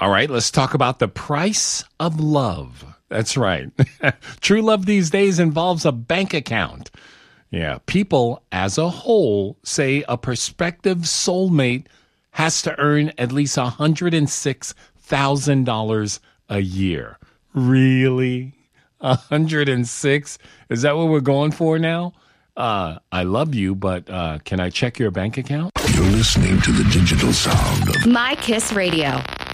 All right, let's talk about the price of love. That's right. True love these days involves a bank account. Yeah, people as a whole say a prospective soulmate has to earn at least $106,000 a year. Really? 106? Is that what we're going for now? I love you, but can I check your bank account? You're listening to the digital sound of My Kiss Radio.